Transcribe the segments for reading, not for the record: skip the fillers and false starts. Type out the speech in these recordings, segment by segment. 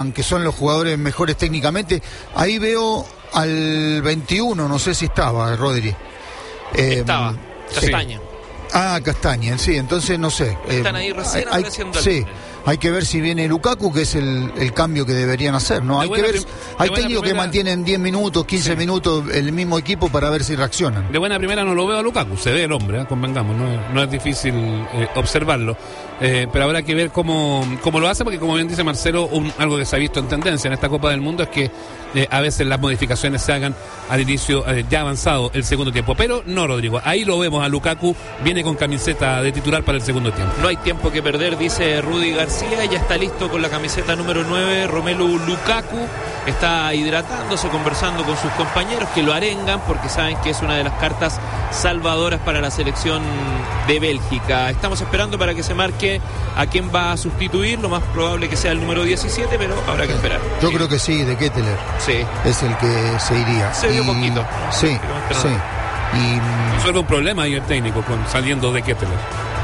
que son los jugadores mejores técnicamente. Ahí veo al 21, no sé si estaba, Rodri. Estaba, Castaña. Sí. Castaña, sí, entonces no sé. Están ahí recién apareciendo. Sí, hay que ver si viene Lukaku, que es el cambio que deberían hacer, ¿no? Hay que ver, hay técnicos que mantienen 10 minutos, 15 minutos el mismo equipo para ver si reaccionan. De buena primera no lo veo a Lukaku, se ve el hombre, convengamos, no es difícil observarlo, pero habrá que ver cómo lo hace, porque como bien dice Marcelo, algo que se ha visto en tendencia en esta Copa del Mundo es que a veces las modificaciones se hagan al inicio ya avanzado el segundo tiempo, pero no, Rodrigo, ahí lo vemos a Lukaku, viene con camiseta de titular para el segundo tiempo. No hay tiempo que perder, dice Rudy García, ya está listo con la camiseta número 9, Romelu Lukaku, está hidratándose, conversando con sus compañeros que lo arengan porque saben que es una de las cartas salvadoras para la selección de Bélgica. Estamos esperando para que se marque a quién va a sustituir, lo más probable que sea el número 17, pero habrá que esperar. Yo creo que sí, de Ketteler. Sí. Es el que se iría. Se dio poquito. Sí, sí. Y solo un problema ahí el técnico saliendo de Ketteler.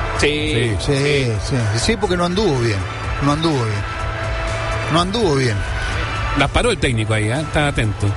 Sí, porque no anduvo bien. Las paró el técnico ahí, estaba atento.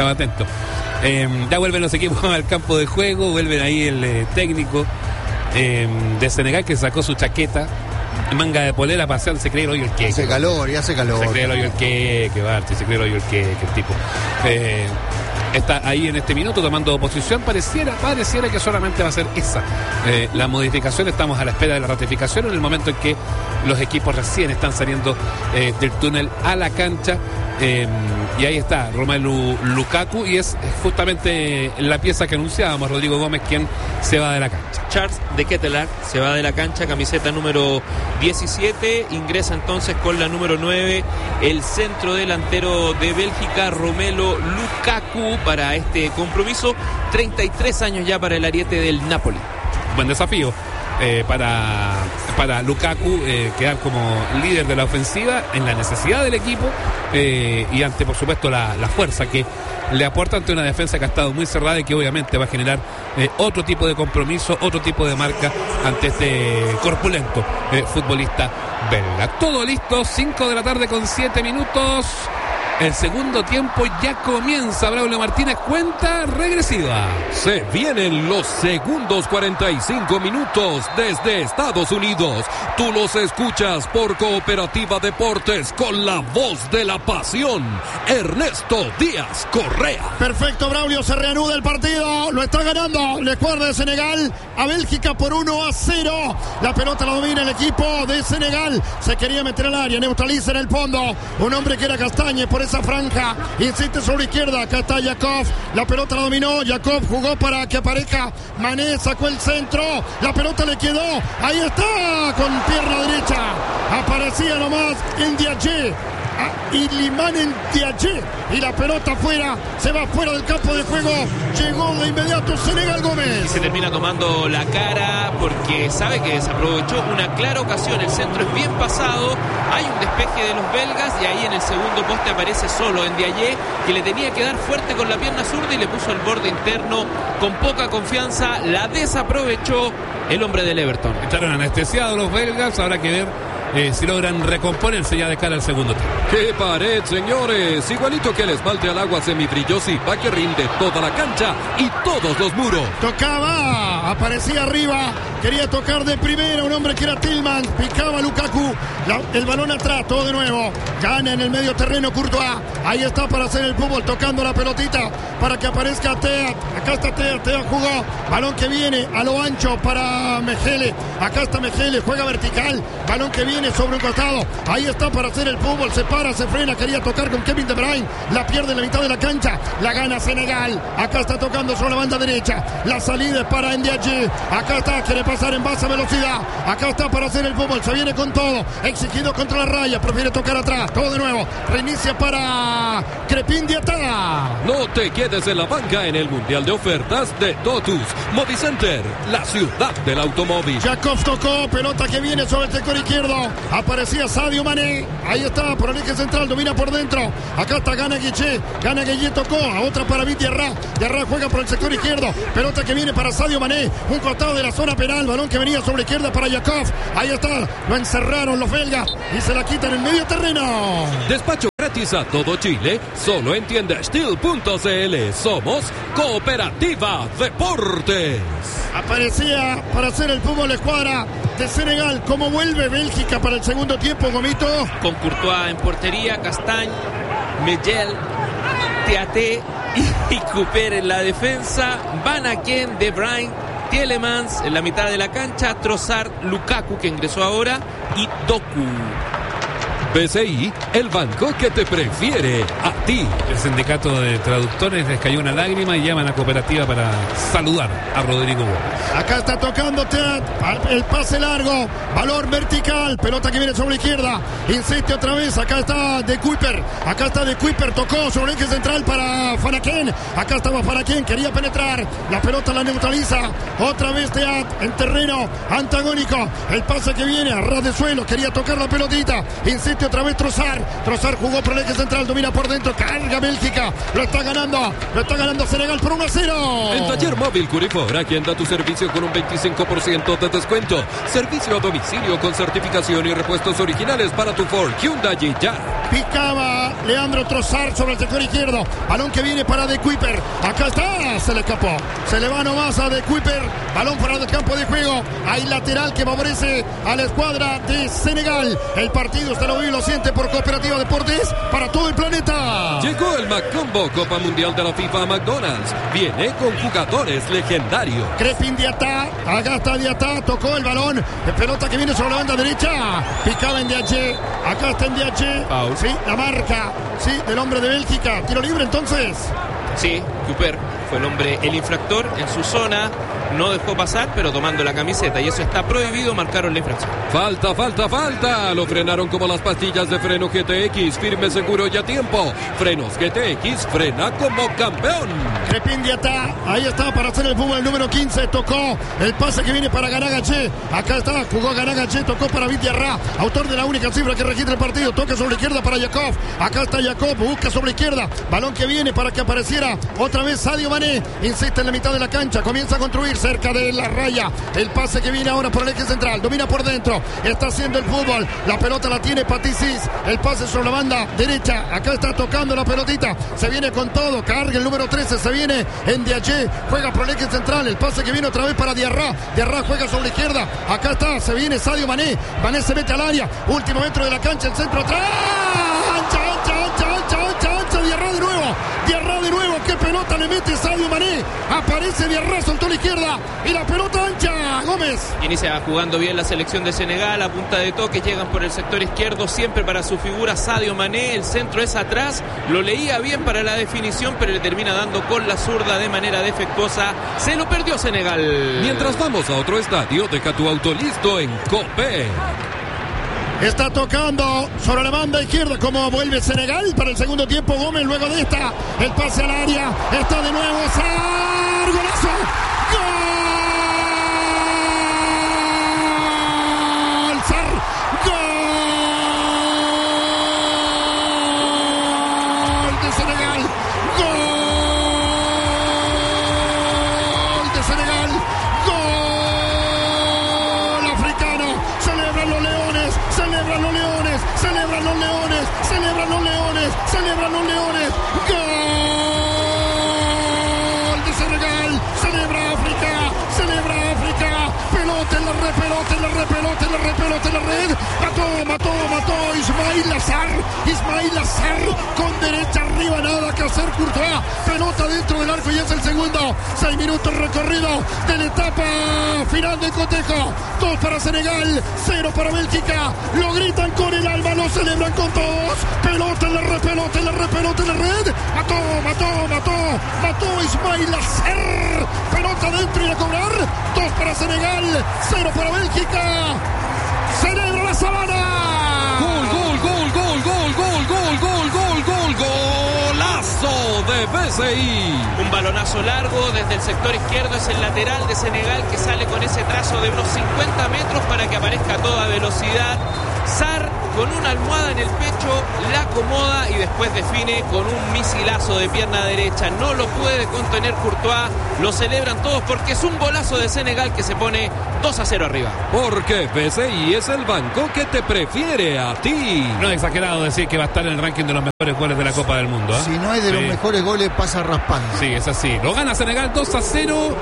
Ya vuelven los equipos al campo de juego, vuelven ahí el técnico de Senegal que sacó su chaqueta, manga de polera para hacer, se cree hoy el que. Hace calor. Se cree hoy el que Barty, se cree hoy el que el tipo. Está ahí en este minuto tomando posición. Pareciera que solamente va a ser esa la modificación. Estamos a la espera de la ratificación en el momento en que los equipos recién están saliendo del túnel a la cancha. Y ahí está Romelu Lukaku, y es justamente la pieza que anunciábamos, Rodrigo Gómez, quien se va de la cancha. Charles de Ketelaere se va de la cancha, camiseta número 17, ingresa entonces con la número 9 el centro delantero de Bélgica, Romelu Lukaku, para este compromiso. 33 años ya para el ariete del Napoli. Buen desafío para Lukaku, quedar como líder de la ofensiva en la necesidad del equipo, y ante, por supuesto, la fuerza que le aporta ante una defensa que ha estado muy cerrada y que obviamente va a generar otro tipo de compromiso, otro tipo de marca ante este corpulento futbolista belga. Todo listo, 5 de la tarde con 7 minutos. El segundo tiempo ya comienza. Braulio Martínez, cuenta regresiva. Se vienen los segundos 45 minutos desde Estados Unidos. Tú los escuchas por Cooperativa Deportes con la voz de la pasión, Ernesto Díaz Correa. Perfecto, Braulio, se reanuda el partido. Lo está ganando la escuadra de Senegal a Bélgica por 1-0. La pelota la domina el equipo de Senegal. Se quería meter al área, neutraliza en el fondo un hombre que era Castañe por esa franja, insiste sobre izquierda, acá está Jacob, la pelota la dominó, Jacob jugó para que aparezca Mané, sacó el centro, la pelota le quedó, ahí está, con pierna derecha, aparecía nomás Ndiaye, Iliman Ndiaye, y la pelota fuera, se va fuera del campo de juego, llegó de inmediato Senegal Gómez. Y se termina tomando la cara porque sabe que desaprovechó una clara ocasión, el centro es bien pasado, hay un despeje de los belgas y ahí en el segundo poste aparece solo Ndiaye, que le tenía que dar fuerte con la pierna zurda y le puso el borde interno con poca confianza, la desaprovechó el hombre del Everton. Estaron anestesiados los belgas, habrá que ver si logran recomponerse ya de cara al segundo tiempo. ¡Qué pared, señores! Igualito que el esmalte al agua semibrillosa que rinde toda la cancha y todos los muros. Tocaba, aparecía arriba, quería tocar de primera un hombre que era Tillman, picaba Lukaku, el balón atrás, todo de nuevo, gana en el medio terreno Courtois, ahí está para hacer el fútbol, tocando la pelotita para que aparezca Teat, acá está Teat jugó, balón que viene a lo ancho para Mejele, acá está Mejele, juega vertical, balón que viene sobre un costado, ahí está para hacer el fútbol, se para, se frena, quería tocar con Kevin De Bruyne, la pierde en la mitad de la cancha, la gana Senegal, acá está tocando sobre la banda derecha, la salida es para Ndiaye, acá está, quiere pasar en base a velocidad, acá está para hacer el fútbol, se viene con todo, exigido contra la raya, prefiere tocar atrás, todo de nuevo, reinicia para Crepin Diatta. No te quedes en la banca en el Mundial de Ofertas de Totus Movicenter, la ciudad del automóvil. Jacob tocó, pelota que viene sobre el sector izquierdo, aparecía Sadio Mané, ahí está por el eje central, domina por dentro, acá está Gana Gueye tocó, a otra para Diarra juega por el sector izquierdo, pelota que viene para Sadio Mané, un costado de la zona penal, balón que venía sobre izquierda para Jacob, ahí está, lo encerraron los belgas y se la quitan en medio terreno. Despacho gratis a todo Chile, solo en tiendastil.cl. Somos Cooperativa Deportes. Aparecía para hacer el fútbol de escuadra de Senegal. ¿Cómo vuelve Bélgica para el segundo tiempo, Gomito? Con Courtois en portería, Castagne, Mellel, Teaté y Cooper en la defensa, Van Aken, De Bruyne, Tielemans en la mitad de la cancha, Trossard, Lukaku, que ingresó ahora, y Doku. BCI, el banco que te prefiere a ti. El sindicato de traductores les cayó una lágrima y llaman a Cooperativa para saludar a Rodrigo Gómez. Acá está tocando Teat, el pase largo, valor vertical, pelota que viene sobre la izquierda, insiste otra vez, acá está De Kuiper, tocó sobre el eje central para Fanaken, acá estaba Fanaken, quería penetrar, la pelota la neutraliza, otra vez Teat en terreno antagónico, el pase que viene a ras de suelo, quería tocar la pelotita, insiste otra vez Trossard jugó por el eje central, domina por dentro, carga Bélgica, lo está ganando Senegal por 1-0. En Taller Móvil Curifor, agenda tu servicio con un 25% de descuento. Servicio a domicilio con certificación y repuestos originales para tu Ford, Hyundai y ya. Picaba Leandro Trossard sobre el sector izquierdo, balón que viene para De Kuiper, acá está, se le escapó, se le va nomás a De Kuiper, balón fuera del campo de juego, hay lateral que favorece a la escuadra de Senegal. El partido usted lo vive y lo siente por Cooperativa Deportes para todo el planeta. Llegó el Macombo Copa Mundial de la FIFA a McDonald's. Viene con jugadores legendarios. Crepin Diatá, acá está Diatá, tocó el balón, pelota que viene sobre la banda derecha, picaba en Diaché, acá está en Diaché, sí, la marca, sí, del hombre de Bélgica, tiro libre entonces. Sí, Cooper fue el infractor en su zona, no dejó pasar, pero tomando la camiseta, y eso está prohibido, marcaron la infracción. Falta, lo frenaron como las pastillas de freno GTX, firme, seguro y a tiempo. Frenos GTX, frena como campeón. Crepin Diatá, ahí está para hacer el fútbol, el número 15, tocó el pase que viene para Garagache, acá está, jugó Garagache, tocó para Vidiarra, autor de la única cifra que registra el partido, toca sobre la izquierda para Jakov, acá está Jakov, busca sobre la izquierda, balón que viene para que apareciera otra vez Sadio Mané, insiste en la mitad de la cancha, comienza a construir cerca de la raya, el pase que viene ahora por el eje central, domina por dentro, está haciendo el fútbol, la pelota la tiene Paticis, el pase sobre la banda derecha, acá está tocando la pelotita, se viene con todo, carga el número 13, se viene en Diaché, juega por el eje central, el pase que viene otra vez para Diarra juega sobre la izquierda, acá está, se viene Sadio Mané, Mané se mete al área, último metro de la cancha, el centro atrás, ancha, Diarra de nuevo, qué pelota le mete Sadio Mané, aparece Diarra, soltó la izquierda y la pelota ancha, Gómez. Inicia jugando bien la selección de Senegal, a punta de toque, llegan por el sector izquierdo, siempre para su figura Sadio Mané, el centro es atrás, lo leía bien para la definición, pero le termina dando con la zurda de manera defectuosa, se lo perdió Senegal. Mientras vamos a otro estadio, deja tu auto listo en Copec. Está tocando sobre la banda izquierda, como vuelve Senegal para el segundo tiempo. Gómez luego de esta, el pase al área, está de nuevo Sarr, golazo, gol, Sarr, gol de Senegal, gol de Senegal, gol africano, celebran los leones, celebran los leones, celebran los leones, celebran los leones, celebran los leones, gol de Senegal, celebra África, pelota en la red, pelota en la red, pelota en la red, pelota en la red, mató Ismail Azar, con derecha arriba, nada que hacer Courtois, pelota dentro del arco y es el segundo, 6 minutos recorrido de la etapa final del cotejo, 2 para Senegal, 0 para Bélgica, lo gritan con el alma, lo celebran con todos, pelota en la red, pelota en la red, pelota en la red, mató Ismail Azar, pelota dentro y a cobrar, 2 para Senegal, 0 para Bélgica, celebra la Sabana. Golazo de BCI. Un balonazo largo desde el sector izquierdo, es el lateral de Senegal que sale con ese trazo de unos 50 metros para que aparezca a toda velocidad. Sarr con una almohada en el pecho, la acomoda y después define con un misilazo de pierna derecha. No lo puede contener Courtois. Lo celebran todos porque es un golazo de Senegal que se pone 2-0 arriba. Porque BCI es el banco que te prefiere a ti. No es exagerado decir que va a estar en el ranking de los mejores goles de la Copa del Mundo. Si no es de los mejores goles, pasa raspando. Sí, es así. Lo gana Senegal 2-0.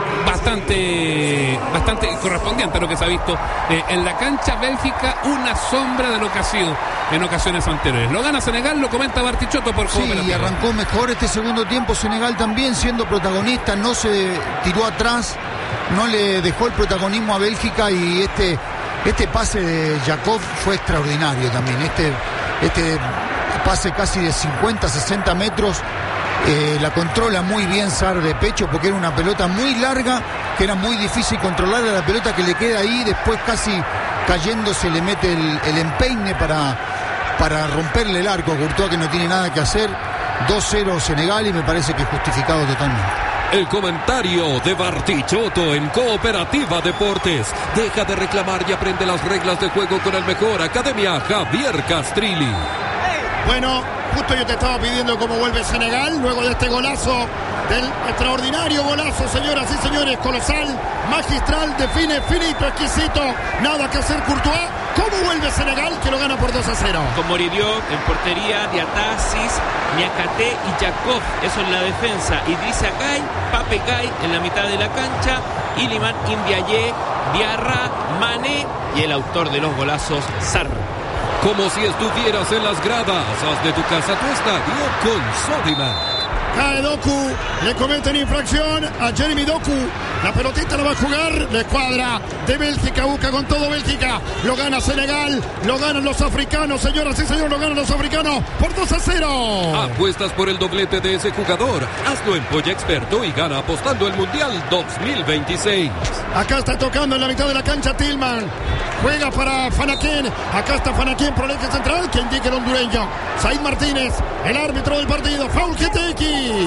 Bastante correspondiente a lo que se ha visto en la cancha. Bélgica, una sombra de lo que ha sido en ocasiones anteriores. Lo gana Senegal, lo comenta Bartichotto por Cooperativa. Sí, y arrancó mejor este segundo tiempo Senegal también siendo protagonista, no se tiró atrás, no le dejó el protagonismo a Bélgica, y este pase de Jacob fue extraordinario también. Este pase casi de 50-60 metros. La controla muy bien Sarr de pecho, porque era una pelota muy larga, que era muy difícil controlarla. La pelota que le queda ahí, después casi cayéndose le mete el empeine para romperle el arco a Courtois, que no tiene nada que hacer. 2-0 Senegal, y me parece que justificado totalmente. El comentario de Bartichotto en Cooperativa Deportes. Deja de reclamar y aprende las reglas de juego con el mejor. Academia Javier Castrilli. Bueno, justo yo te estaba pidiendo cómo vuelve Senegal luego de este golazo, del extraordinario golazo, señoras y señores, colosal, magistral, define, finito, exquisito, nada que hacer Courtois. ¿Cómo vuelve Senegal, que lo gana por 2-0? Con Moridió en portería, Diatasis, Niakate y Jacob, eso en la defensa. Idrissa Gueye, Pape Gueye en la mitad de la cancha, Iliman Ndiaye, Diarra, Mané y el autor de los golazos, Sarr. Como si estuvieras en las gradas. Haz de tu casa tu estadio con Sodimac. Cae Doku, le cometen infracción a Jeremy Doku. La pelotita la va a jugar la escuadra de Bélgica, busca con todo Bélgica. Lo gana Senegal, lo ganan los africanos, señoras y señores, lo ganan los africanos por 2-0. Apuestas por el doblete de ese jugador. Hazlo en Polla Experto y gana apostando el Mundial 2026. Acá está tocando en la mitad de la cancha Tillman. Juega para Fanaquén. Acá está Fanaquén por el eje central, que indica el hondureño Said Martínez, el árbitro del partido. Foul GTX.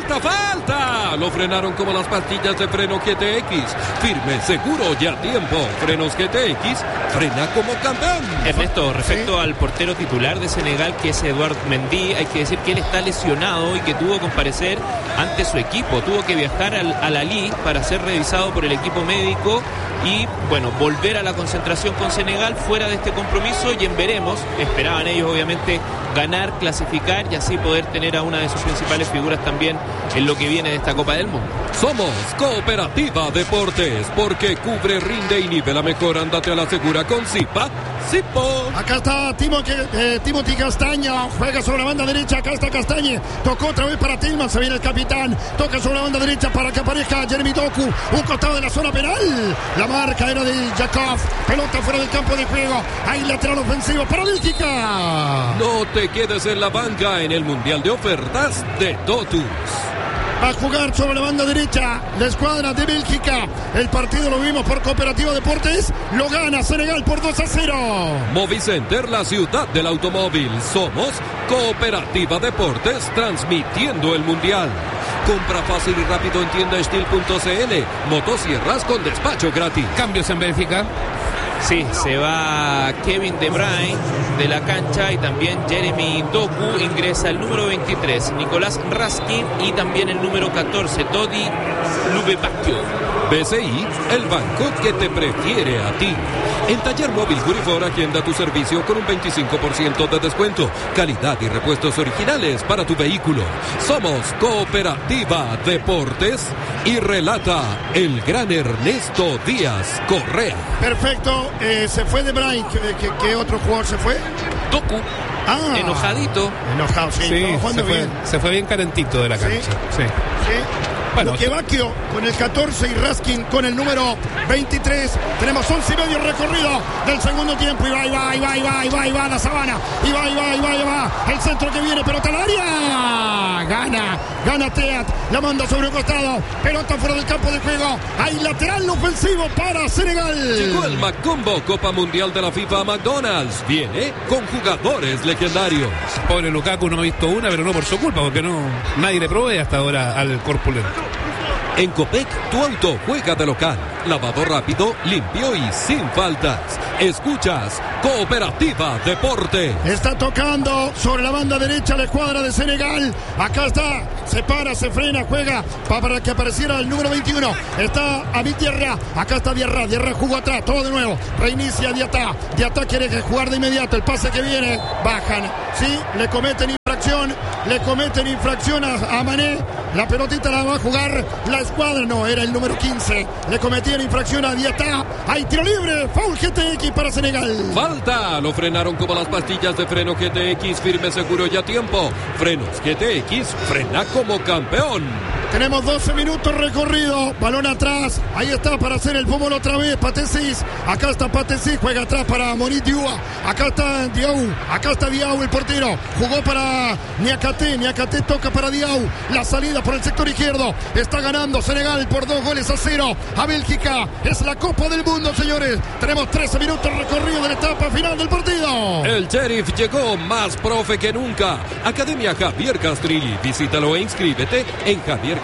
¡Falta! Lo frenaron como las pastillas de freno GTX. Firme, seguro y a tiempo. Frenos GTX, frena como campeón. Ernesto, respecto al portero titular de Senegal, que es Eduard Mendy, hay que decir que él está lesionado y que tuvo que comparecer ante su equipo. Tuvo que viajar al Ali para ser revisado por el equipo médico y, bueno, volver a la concentración con Senegal fuera de este compromiso, y en veremos, esperaban ellos obviamente ganar, clasificar y así poder tener a una de sus principales figuras también en lo que viene de esta Copa del Mundo. Somos Cooperativa Deportes, porque cubre, rinde y nivela mejor. Ándate a la segura con Zipa. Zipo. Acá está Timothy Castaña, juega sobre la banda derecha. Acá está Castañe, tocó otra vez para Tillman, se viene el capitán, toca sobre la banda derecha para que aparezca Jeremy Doku, un costado de la zona penal. La marca era de Jacob, pelota fuera del campo de juego. Hay lateral ofensivo para Bélgica. No te quedes en la banca en el Mundial de Ofertas de Totus. Va a jugar sobre la banda derecha la escuadra de Bélgica. El partido lo vimos por Cooperativa Deportes. Lo gana Senegal por 2-0. Movicenter, la ciudad del automóvil. Somos Cooperativa Deportes, transmitiendo el Mundial. Compra fácil y rápido en tiendastil.cl. Motosierras con despacho gratis. Cambios en Bélgica. Sí, se va Kevin De Bruyne de la cancha y también Jeremy Doku. Ingresa el número 23, Nicolás Raskin, y también el número 14, Dodi Lubebakio. BCI, el banco que te prefiere a ti. En Taller Móvil Gurifor agenda tu servicio con un 25% de descuento. Calidad y repuestos originales para tu vehículo. Somos Cooperativa Deportes y relata el gran Ernesto Díaz Correa. Perfecto, se fue De Bruyne. ¿Qué otro jugador se fue? Doku. Enojadito. Enojado, sí. Se fue bien calentito de la cancha. Sí. Bueno, Lubebakio con el 14 y Raskin con el número 23. Tenemos 11 y medio recorrido del segundo tiempo. Y va la Sabana. Y va. El centro que viene, pelota al área. Gana Teat. La manda sobre un costado. Pelota fuera del campo de juego. Hay lateral ofensivo para Senegal. Llegó el Macombo, Copa Mundial de la FIFA a McDonald's. Viene con jugadores legendarios. Pobre Lukaku no ha visto una, pero no por su culpa, porque nadie le provee hasta ahora al corpulento. En Copec, tu auto juega de local. Lavado rápido, limpio y sin faltas. Escuchas Cooperativa Deporte. Está tocando sobre la banda derecha la escuadra de Senegal. Acá está, se para, se frena, juega para que apareciera el número 21. Está Abid Diarra, acá está Diarra jugó atrás, todo de nuevo. Reinicia Diatá quiere jugar de inmediato. El pase que viene, bajan, sí, le cometen infracción a Mané. La pelotita la va a jugar la escuadra, no, era el número 15. Le cometían infracción a Diatá. Hay tiro libre, foul GTX para Senegal. Falta, lo frenaron como las pastillas de freno GTX, firme, seguro y a tiempo. Frenos GTX, frena como campeón. Tenemos 12 minutos recorrido, balón atrás, ahí está para hacer el fútbol otra vez, Patesis, acá está Patesis, juega atrás para Moniz Diua, acá está Diau el portero, jugó para Niakate toca para Diau, la salida por el sector izquierdo, está ganando Senegal por 2-0 a Bélgica, es la Copa del Mundo, señores, tenemos 13 minutos recorrido de la etapa final del partido. El Sheriff llegó más profe que nunca, Academia Javier Castrilli, visítalo e inscríbete en javiercastrilli.cl.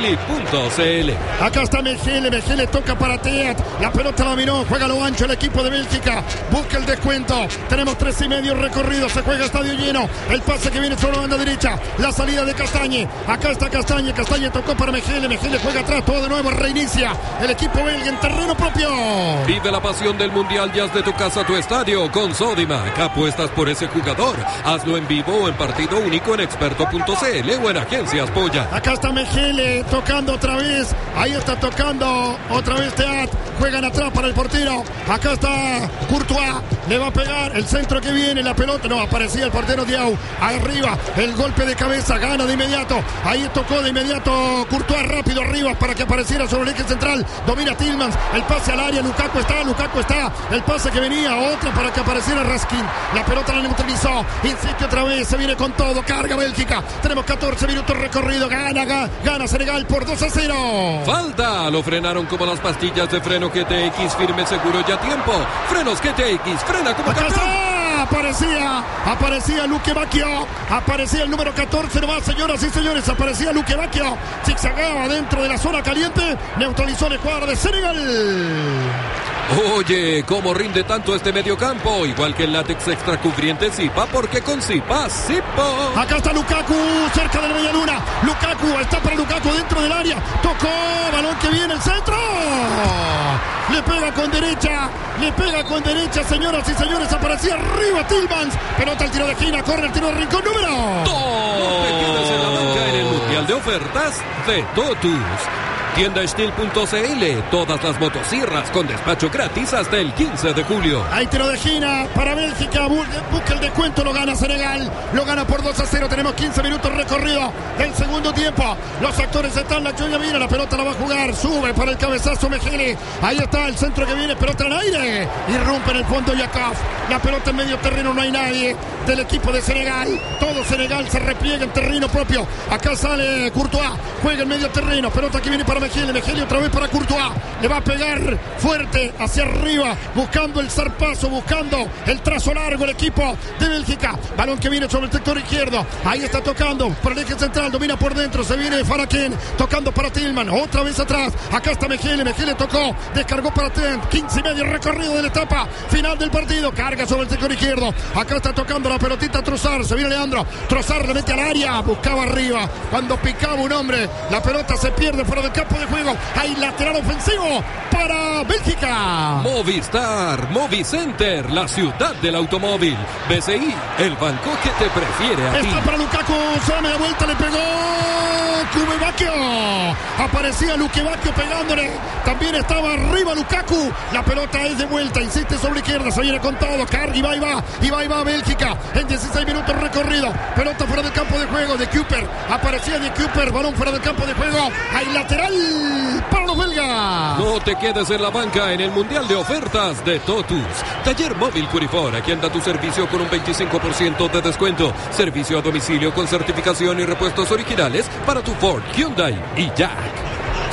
Acá está Mejele toca para Teat, la pelota la miró, juega lo ancho el equipo de Bélgica, busca el descuento, tenemos 13:30 recorrido, se juega estadio lleno, el pase que viene sobre la banda derecha, la salida de Castañe, acá está Castañe tocó para Mejele juega atrás, todo de nuevo, reinicia el equipo belga en terreno propio. Vive la pasión del Mundial y haz de tu casa tu estadio con Sodimac, apuestas por ese jugador, hazlo en vivo o en partido único en experto.cl o en Agencias Polla. Acá está Mejele tocando otra vez, ahí está tocando otra vez Teat, juegan atrás para el portero, acá está Courtois, le va a pegar el centro que viene, la pelota, no, aparecía el portero Diau, arriba, el golpe de cabeza, gana de inmediato, ahí tocó de inmediato Courtois, rápido arriba para que apareciera sobre el eje central, domina Tillmans, el pase al área, Lukaku está, el pase que venía, otra para que apareciera Raskin, la pelota la neutralizó, insiste otra vez, se viene con todo, carga Bélgica, tenemos 14 minutos recorrido, gana Senegal por 2-0. Falta, lo frenaron como las pastillas de freno GTX, firme, seguro y a tiempo. Frenos GTX, frena como campeón. Aparecía Luque Bacchio, aparecía el número 14 nomás, señoras y señores, aparecía Luque Bacchio, zigzagueaba dentro de la zona caliente, neutralizó la escuadra de Senegal. Oye, ¿cómo rinde tanto este mediocampo? Igual que el látex extra cubriente Zipa, porque con Zipa, Zipo. Acá está Lukaku, cerca de la media luna. Está para Lukaku dentro del área. Tocó, balón que viene, el centro. Le pega con derecha, señoras y señores. Aparecía arriba Tillmans. Pelota al tiro de esquina, corre el tiro de rincón, número. No te quedes en la banca en el Mundial de Ofertas de Totus. Tiendastil.cl, todas las motosierras con despacho gratis hasta el 15 de julio. Hay tiro de esquina para Bélgica, busca el descuento, lo gana Senegal, lo gana por 2-0, tenemos 15 minutos recorrido del segundo tiempo, los actores están, la Choya viene, la pelota la va a jugar, sube para el cabezazo Mejele, ahí está el centro que viene, pelota en aire, irrumpe en el fondo Yakov, la pelota en medio terreno, no hay nadie del equipo de Senegal, todo Senegal se repliega en terreno propio, acá sale Courtois, juega en medio terreno, pelota que viene para Mejele otra vez para Courtois, le va a pegar fuerte hacia arriba, buscando el zarpazo, buscando el trazo largo el equipo de Bélgica, balón que viene sobre el sector izquierdo, ahí está tocando por el eje central, domina por dentro, se viene Faraken, tocando para Tillman, otra vez atrás, acá está Mejele tocó, descargó para Tent, 15:30 recorrido de la etapa final del partido, carga sobre el sector izquierdo, acá está tocando la pelotita Trossard, se viene Leandro, Trossard le mete al área, buscaba arriba, cuando picaba un hombre, la pelota se pierde fuera del campo de juego, hay lateral ofensivo para Bélgica. Movistar, Movicenter, la ciudad del automóvil. BCI, el banco que te prefiere a ti. Está para Lukaku, se da media vuelta, le pegó Luque Bacchio, aparecía Luque Bacchio pegándole, también estaba arriba Lukaku, la pelota es de vuelta, insiste sobre la izquierda, se viene con todo, carga y va Bélgica, en 16 minutos recorrido, pelota fuera del campo de juego de Cooper, aparecía de Cooper, balón fuera del campo de juego, hay lateral para los belgas. No te quedes en la banca en el Mundial de Ofertas de Totus. Taller Móvil Curifor, aquí anda tu servicio con un 25% de descuento. Servicio a domicilio con certificación y repuestos originales para tu Ford, Hyundai y Jack.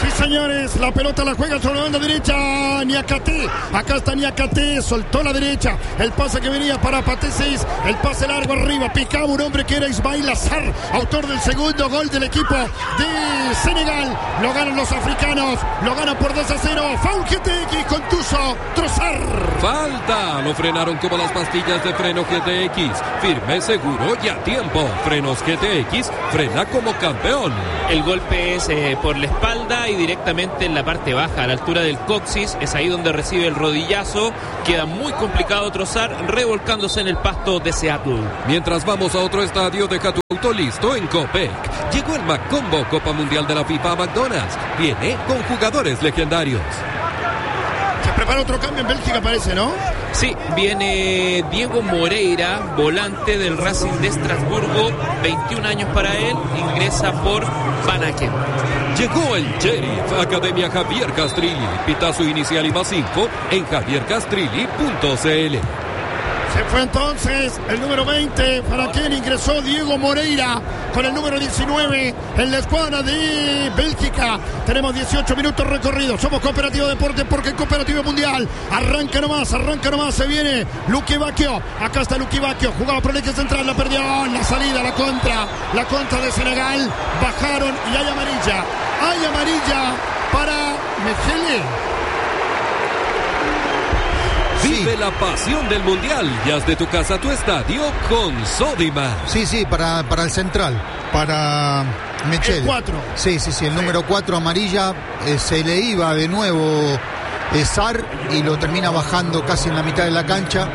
Sí, señores, la pelota la juega sobre la banda derecha Niakate. Acá está Niakate, soltó la derecha. El pase que venía para Pathé 6. El pase largo arriba. Picaba un hombre que era Ismail Azar, autor del segundo gol del equipo de Senegal. Lo ganan los africanos. Lo ganan por 2-0. Foul GTX con Tuso Trossard. Falta. Lo frenaron como las pastillas de freno GTX. Firme, seguro y a tiempo. Frenos GTX. Frena como campeón. El golpe es por la espalda y directamente en la parte baja, a la altura del coxis. Es ahí donde recibe el rodillazo. Queda muy complicado Trossard revolcándose en el pasto de Seattle. Mientras vamos a otro estadio, deja tu auto listo en Copec. Llegó el McCombo Copa Mundial de la FIFA a McDonald's. Viene con jugadores legendarios. Se prepara otro cambio en Bélgica, parece, ¿no? Sí, viene Diego Moreira, volante del Racing de Estrasburgo, 21 años para él, ingresa por Van Aken. Llegó el Sheriff, Academia Javier Castrilli. Pitazo inicial y más 5 en javiercastrilli.cl. Se fue entonces el número 20, para quien ingresó Diego Moreira con el número 19 en la escuadra de Bélgica. Tenemos 18 minutos recorridos. Somos Cooperativo Deporte porque Cooperativo Mundial. Arranca nomás, se viene Luque Bacchio. Acá está Luque Bacchio, jugaba por el eje central, la perdió. La salida, la contra de Senegal. Bajaron y hay amarilla. Hay amarilla para Mejele. Vive la pasión del Mundial y haz de tu casa tu estadio con Sodimac. Sí, para el central, para Mechele. El 4. Sí, el número 4 amarilla, se le iba de nuevo Sar y lo termina bajando casi en la mitad de la cancha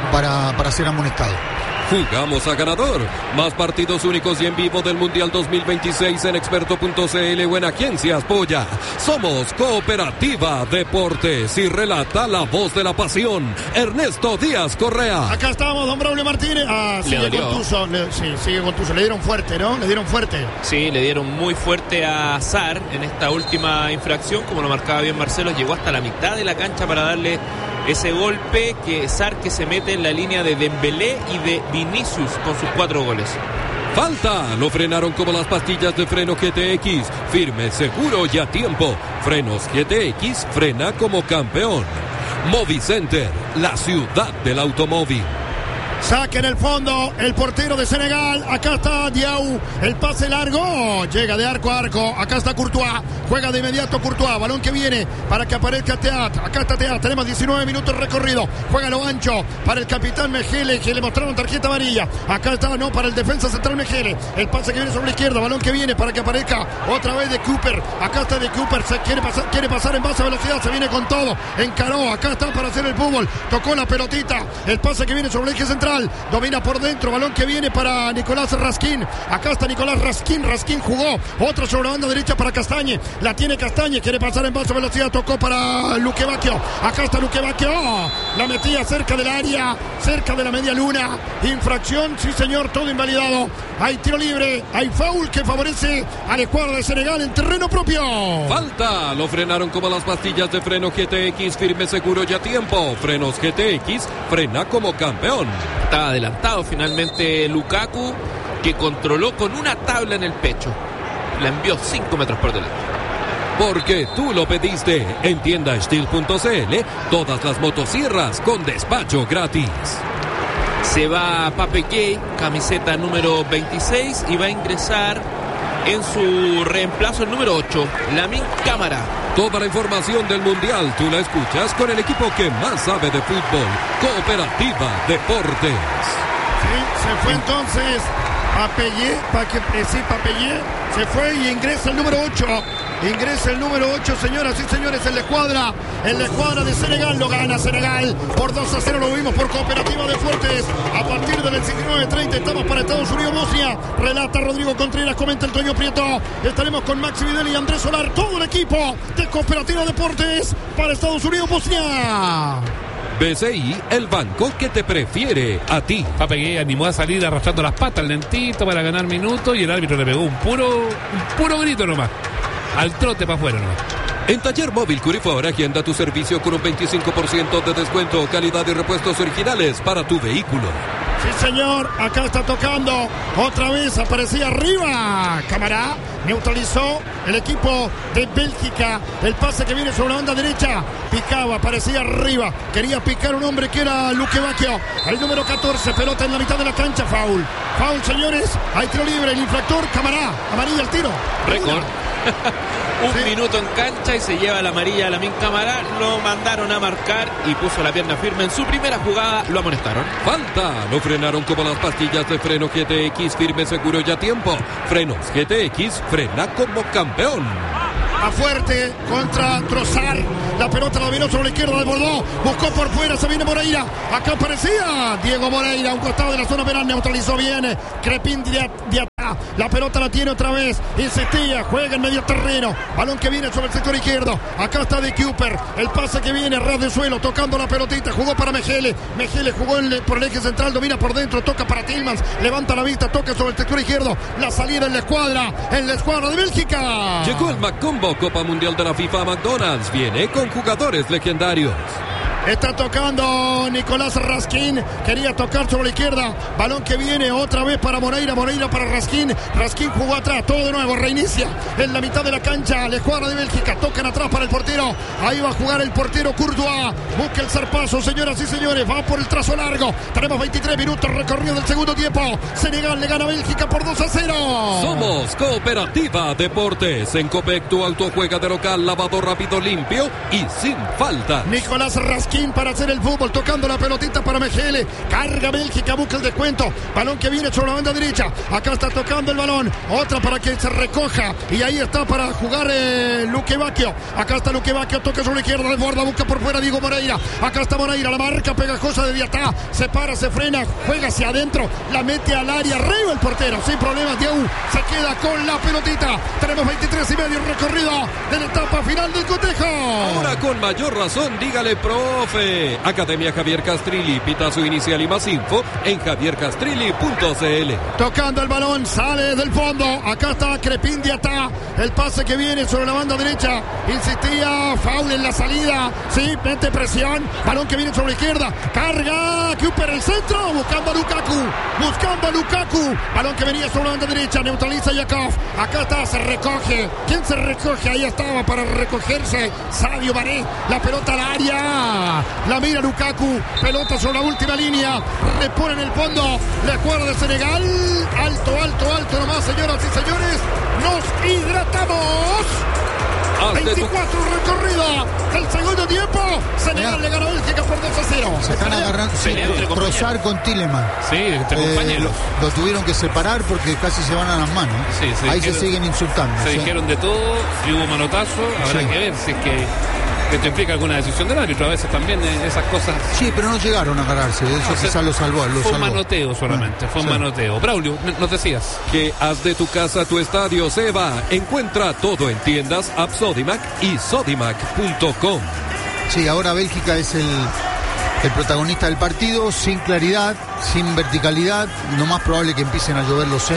para ser amonestado. Jugamos a ganador. Más partidos únicos y en vivo del Mundial 2026 en experto.cl o en Agencias Polla. Somos Cooperativa Deportes y relata la voz de la pasión, Ernesto Díaz Correa. Acá estamos, don Braulio Martínez. Sigue con Tuso. Sigue con Tuso. Le dieron fuerte, ¿no? Sí, le dieron muy fuerte a Sar en esta última infracción. Como lo marcaba bien Marcelo, llegó hasta la mitad de la cancha para darle ese golpe. Sar que se mete en la línea de Dembélé y de Vinicius con sus 4 goles. Falta, lo frenaron como las pastillas de freno GTX. Firme, seguro y a tiempo. Frenos GTX, frena como campeón. Movicenter, la ciudad del automóvil. Saque en el fondo el portero de Senegal. Acá está Diaw. El pase largo. Llega de arco a arco. Acá está Courtois. Juega de inmediato Courtois. Balón que viene para que aparezca Teat. Acá está Teat. Tenemos 19 minutos recorrido. Juega lo ancho para el capitán Mejele, que le mostraron tarjeta amarilla. Acá está, no, para el defensa central Mejele. El pase que viene sobre la izquierda. Balón que viene para que aparezca otra vez de Cooper. Acá está de Cooper. Se quiere pasar en base a velocidad. Se viene con todo. Encaró. Acá está para hacer el fútbol. Tocó la pelotita. El pase que viene sobre el eje central. Domina por dentro, balón que viene para Nicolás Raskin. Acá está Nicolás Raskin. Raskin jugó, otro sobre la banda derecha para Castañe. La tiene Castañe, quiere pasar en base a velocidad. Tocó para Luque Bacchio. Acá está Luque Bacchio. La metía cerca del área, cerca de la media luna. Infracción, sí señor, todo invalidado. Hay tiro libre, hay foul que favorece al escuadra de Senegal en terreno propio. Falta, lo frenaron como las pastillas de freno GTX. Firme, seguro y a tiempo. Frenos GTX, frena como campeón. Estaba adelantado finalmente Lukaku, que controló con una tabla en el pecho. La envió 5 metros por delante. Porque tú lo pediste. En tiendasteel.cl, todas las motosierras con despacho gratis. Se va Pape Gueye, camiseta número 26, y va a ingresar en su reemplazo el número 8, Lamine Camara. Toda la información del Mundial tú la escuchas con el equipo que más sabe de fútbol, Cooperativa Deportes. Sí, se fue entonces Pape Gueye, se fue y ingresa el número 8. Ingresa el número 8, señoras y señores, en la escuadra de Senegal. Lo gana Senegal por 2-0, lo vimos por Cooperativa Deportes. A partir del 19:30 estamos para Estados Unidos, Bosnia. Relata Rodrigo Contreras, comenta el Toño Prieto. Estaremos con Maxi Vidal y Andrés Solar, todo el equipo de Cooperativa Deportes para Estados Unidos, Bosnia. BCI, el banco que te prefiere a ti. Pape Gueye animó a salir arrastrando las patas lentito para ganar minutos y el árbitro le pegó un puro grito nomás. Al trote para afuera nomás. En Taller Móvil Curifor, agenda tu servicio con un 25% de descuento, calidad y repuestos originales para tu vehículo. Sí, señor. Acá está tocando. Otra vez aparecía arriba. Camará neutralizó el equipo de Bélgica. El pase que viene sobre la banda derecha. Picaba, aparecía arriba. Quería picar un hombre que era Luque Bacchio. El número 14. Pelota en la mitad de la cancha. Foul. Foul, señores. Hay tiro libre. El infractor, Camará. Amarilla el tiro. Récord. Minuto en cancha y se lleva la amarilla a Lamine Camara. Lo mandaron a marcar y puso la pierna firme en su primera jugada. Lo amonestaron. Falta. Lo frenaron como las pastillas de freno GTX. Firme, seguro y a tiempo. Frenos GTX. Frena como campeón. A fuerte contra Trossard. La pelota la vino sobre la izquierda de Bordeaux. Buscó por fuera, se viene Moreira. Acá aparecía Diego Moreira, un costado de la zona penal. Neutralizó bien Crepin de atrás. La pelota la tiene otra vez. Insistía, juega en medio terreno. Balón que viene sobre el sector izquierdo. Acá está de Cooper. El pase que viene, ras de suelo, tocando la pelotita. Jugó para Mejele. Mejele jugó por el eje central, domina por dentro, toca para Tillmans. Levanta la vista, toca sobre el sector izquierdo. La salida en la escuadra de Bélgica. Llegó el Macombo, Copa Mundial de la FIFA McDonald's. Viene con jugadores legendarios. Está tocando Nicolás Raskin. Quería tocar sobre la izquierda. Balón que viene otra vez para Moreira. Moreira para Raskin. Raskin jugó atrás. Todo de nuevo. Reinicia en la mitad de la cancha. La escuadra de Bélgica. Tocan atrás para el portero. Ahí va a jugar el portero Courtois. Busca el zarpazo, señoras y señores. Va por el trazo largo. Tenemos 23 minutos recorrido del segundo tiempo. Senegal le gana a Bélgica por 2-0. Somos Cooperativa Deportes. En Copec tu auto juega de local. Lavado rápido, limpio y sin falta. Nicolás Raskin para hacer el fútbol, tocando la pelotita para Mejele. Carga Bélgica, busca el descuento. Balón que viene sobre la banda derecha. Acá está tocando el balón. Otra para que se recoja. Y ahí está para jugar Luque Bacchio. Acá está Luque Bacchio, toca sobre la izquierda, desborda, busca por fuera Diego Moreira. Acá está Moreira, la marca pegajosa de Diatá. Se para, se frena, juega hacia adentro. La mete al área, arriba el portero. Sin problemas, Dieu se queda con la pelotita. Tenemos 23 y medio recorrido de la etapa final del cotejo. Ahora con mayor razón, dígale profe. Academia Javier Castrilli, pitazo inicial y más info en javiercastrilli.cl. Tocando el balón, sale del fondo. Acá está Crepin Diatá. El pase que viene sobre la banda derecha. Insistía, foul en la salida. Sí, mete presión. Balón que viene sobre la izquierda. Carga Cooper el centro. Buscando a Lukaku. Balón que venía sobre la banda derecha. Neutraliza Yakov. Acá está, se recoge. ¿Quién se recoge? Ahí estaba para recogerse Sadio Mané. La pelota al área. La mira Lukaku, pelota sobre la última línea, repone en el fondo, la escuadra de Senegal, alto nomás, señoras y señores, nos hidratamos. 24 recorrido del segundo tiempo. Senegal le gana a Bélgica por 2-0. Se están agarrando Trossard con Tielemans. Sí, entre compañeros. Lo tuvieron que separar porque casi se van a las manos. Sí, ahí se siguen insultando. Se dijeron de todo y hubo manotazo. Habrá que ver si es que esto implica alguna decisión del árbitro. A veces también esas cosas. Sí, pero no llegaron a agarrarse. Eso quizás lo salvó. Fue un manoteo solamente. Fue un manoteo. Braulio, nos decías que haz de tu casa tu estadio Seba. Encuentra todo en tiendas App Sodimac y sodimac.com. Sí, ahora Bélgica es el protagonista del partido, sin claridad, sin verticalidad. Lo más probable que empiecen a llover los centros.